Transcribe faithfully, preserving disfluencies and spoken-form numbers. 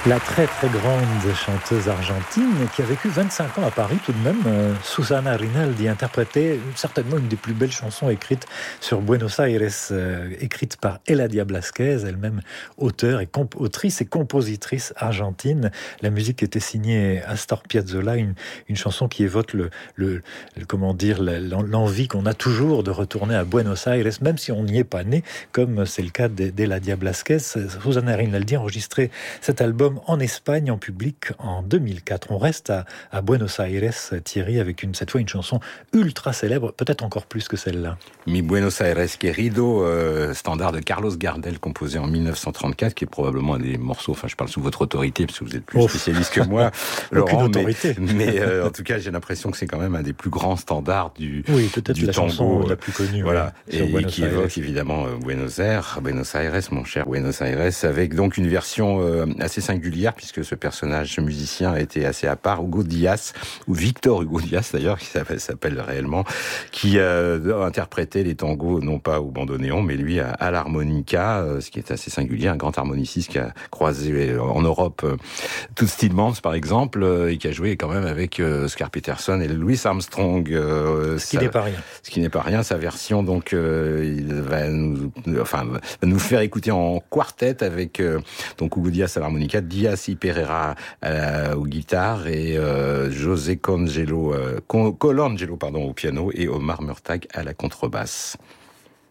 La très très grande chanteuse argentine qui a vécu vingt-cinq ans à Paris tout de même, euh, Susana Rinaldi interprétait certainement une des plus belles chansons écrites sur Buenos Aires, euh, écrite par Eladia Blasquez, elle-même auteure et comp- autrice et compositrice argentine. La musique était signée Astor Piazzolla, une, une chanson qui évoque le, le, le comment dire la, l'envie qu'on a toujours de retourner à Buenos Aires, même si on n'y est pas né, comme c'est le cas d'Eladia Blasquez. Susana Rinaldi a enregistré cet album en Espagne, en public, en deux mille quatre. On reste à, à Buenos Aires, Thierry, avec une, cette fois une chanson ultra célèbre, peut-être encore plus que celle-là. Mi Buenos Aires Querido, euh, standard de Carlos Gardel, composé en mille neuf cent trente-quatre, qui est probablement un des morceaux, enfin je parle sous votre autorité, parce que vous êtes plus oh. spécialiste que moi, Laurent, autorité. mais, mais euh, en tout cas j'ai l'impression que c'est quand même un des plus grands standards du, oui, peut-être du la tango. Chanson la plus connue. Voilà, ouais, et, et qui Aires. évoque évidemment euh, Buenos Aires, Buenos Aires, mon cher Buenos Aires, avec donc une version euh, assez singulière, puisque ce personnage, ce musicien était assez à part, Hugo Díaz, ou Victor Hugo Díaz d'ailleurs, qui s'appelle, s'appelle réellement, qui euh, interprétait les tangos, non pas au bandoneon, mais lui à, à l'harmonica, euh, ce qui est assez singulier, un grand harmoniciste qui a croisé en Europe euh, Toots Thielemans par exemple, euh, et qui a joué quand même avec euh, Oscar Peterson et Louis Armstrong. Euh, ce qui ça, n'est pas rien. Ce qui n'est pas rien, sa version, donc euh, il va nous, enfin, va nous faire écouter en quartet avec euh, donc Hugo Díaz à l'harmonica, Díaz y Pereira à, aux guitares et euh, José Colangelo, euh, Colangelo pardon, au piano et Omar Murtag à la contrebasse.